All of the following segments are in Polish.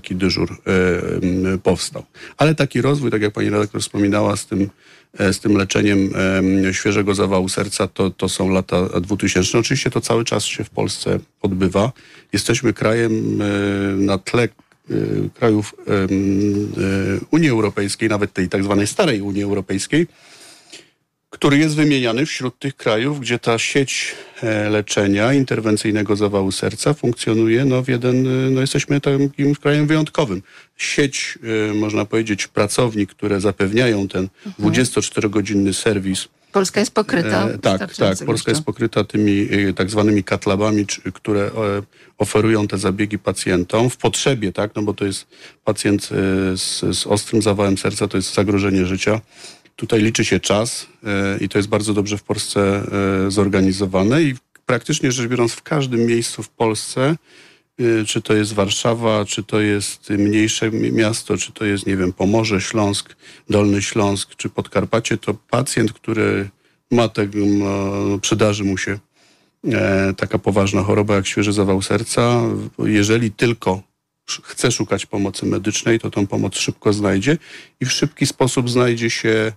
taki dyżur powstał. Ale taki rozwój, tak jak pani redaktor wspominała, z tym leczeniem świeżego zawału serca, to są lata 2000. Oczywiście to cały czas się w Polsce odbywa. Jesteśmy krajem na tle krajów Unii Europejskiej, nawet tej tak zwanej starej Unii Europejskiej, który jest wymieniany wśród tych krajów, gdzie ta sieć leczenia interwencyjnego zawału serca funkcjonuje jesteśmy takim krajem wyjątkowym. Sieć, można powiedzieć, pracowni, które zapewniają ten 24-godzinny serwis. Polska jest pokryta. Tak. Polska jest pokryta tymi tak zwanymi cath-labami, które oferują te zabiegi pacjentom w potrzebie, tak, no bo to jest pacjent z ostrym zawałem serca, to jest zagrożenie życia. Tutaj liczy się czas i to jest bardzo dobrze w Polsce zorganizowane i praktycznie rzecz biorąc w każdym miejscu w Polsce, czy to jest Warszawa, czy to jest mniejsze miasto, czy to jest, nie wiem, Pomorze, Śląsk, Dolny Śląsk, czy Podkarpacie, to pacjent, który przydarzy mu się taka poważna choroba jak świeży zawał serca, jeżeli tylko chce szukać pomocy medycznej, to tą pomoc szybko znajdzie i w szybki sposób znajdzie się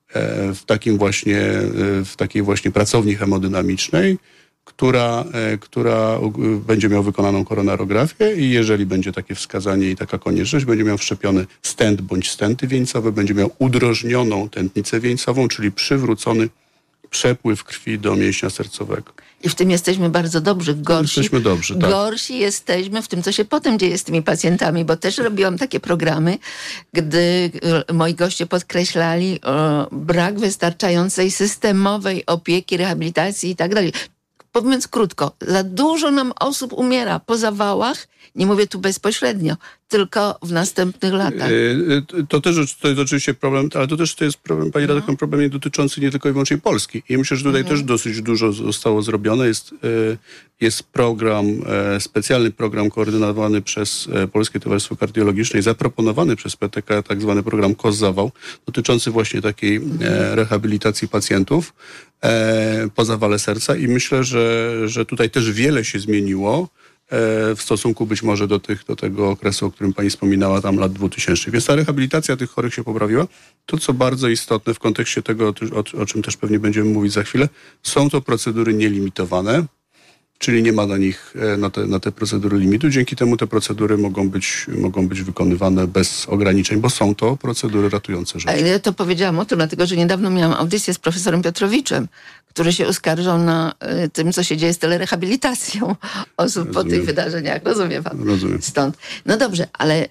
w takiej właśnie pracowni hemodynamicznej, która będzie miał wykonaną koronarografię i jeżeli będzie takie wskazanie i taka konieczność, będzie miał wszczepiony stent bądź stenty wieńcowe, będzie miał udrożnioną tętnicę wieńcową, czyli przywrócony przepływ krwi do mięśnia sercowego. I w tym jesteśmy bardzo dobrzy. Jesteśmy dobrzy, tak. Gorsi jesteśmy w tym, co się potem dzieje z tymi pacjentami, bo też robiłam takie programy, gdy moi goście podkreślali brak wystarczającej systemowej opieki, rehabilitacji i tak dalej. Mówiąc krótko, za dużo nam osób umiera po zawałach, nie mówię tu bezpośrednio, tylko w następnych latach. To jest oczywiście problem, ale to jest problem, pani redaktor, problem dotyczący nie tylko i wyłącznie Polski. I myślę, że tutaj też dosyć dużo zostało zrobione. Jest program, specjalny program koordynowany przez Polskie Towarzystwo Kardiologiczne i zaproponowany przez PTK, tak zwany program KOS-Zawał, dotyczący właśnie takiej rehabilitacji pacjentów po zawale serca. I myślę, że tutaj też wiele się zmieniło w stosunku być może do tego okresu, o którym pani wspominała, tam lat 2000. Więc ta rehabilitacja tych chorych się poprawiła. To, co bardzo istotne w kontekście tego, o czym też pewnie będziemy mówić za chwilę, są to procedury nielimitowane, czyli nie ma na nich, na te procedury limitu. Dzięki temu te procedury mogą być wykonywane bez ograniczeń, bo są to procedury ratujące życie. Ja to powiedziałam o tym, dlatego że niedawno miałam audycję z profesorem Piotrowiczem, który się uskarżał na tym, co się dzieje z telerehabilitacją osób po tych wydarzeniach. Rozumie pan? Rozumiem. Stąd. No dobrze, ale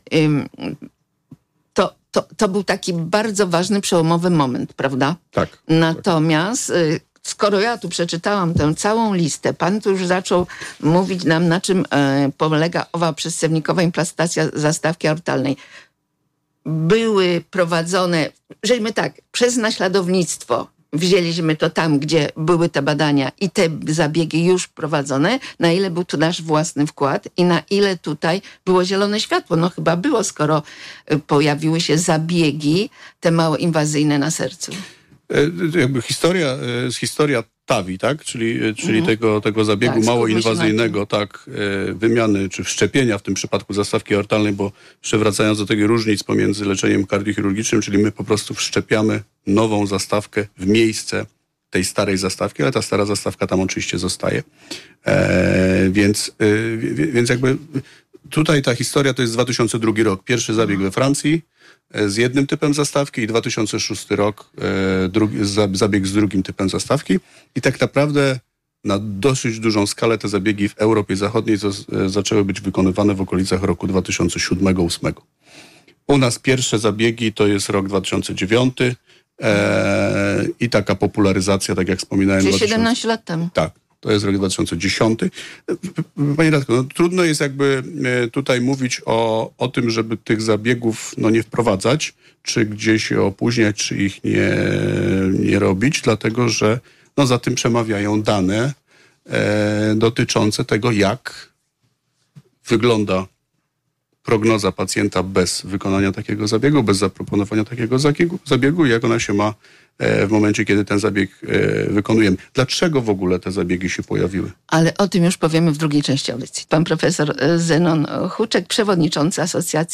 to był taki bardzo ważny, przełomowy moment, prawda? Tak. Natomiast skoro ja tu przeczytałam tę całą listę, pan tu już zaczął mówić nam, na czym polega owa przedsewnickowa implantacja zastawki aortalnej. Były prowadzone, żeśmy tak, przez naśladownictwo wzięliśmy to tam, gdzie były te badania i te zabiegi już prowadzone, na ile był tu nasz własny wkład i na ile tutaj było zielone światło. No chyba było, skoro pojawiły się zabiegi, te mało inwazyjne na sercu. Jakby historia TAVI, tak? Czyli tego zabiegu mało inwazyjnego, tak, wymiany czy wszczepienia w tym przypadku zastawki aortalnej, bo przewracając do tych różnic pomiędzy leczeniem kardiochirurgicznym, czyli my po prostu wszczepiamy nową zastawkę w miejsce tej starej zastawki, ale ta stara zastawka tam oczywiście zostaje. Więc jakby tutaj ta historia to jest 2002 rok. Pierwszy zabieg we Francji z jednym typem zastawki i 2006 rok zabieg z drugim typem zastawki. I tak naprawdę na dosyć dużą skalę te zabiegi w Europie Zachodniej zaczęły być wykonywane w okolicach roku 2007-2008. U nas pierwsze zabiegi to jest rok 2009 i taka popularyzacja, tak jak wspominałem. Czyli 17 lat temu. Tak. To jest rok 2010. Pani redaktor, no, trudno jest jakby tutaj mówić o tym, żeby tych zabiegów nie wprowadzać, czy gdzieś je opóźniać, czy ich nie robić, dlatego że za tym przemawiają dane dotyczące tego, jak wygląda prognoza pacjenta bez wykonania takiego zabiegu, bez zaproponowania takiego zabiegu, jak ona się ma w momencie, kiedy ten zabieg wykonujemy. Dlaczego w ogóle te zabiegi się pojawiły? Ale o tym już powiemy w drugiej części audycji. Pan profesor Zenon Huczek, przewodniczący Asocjacji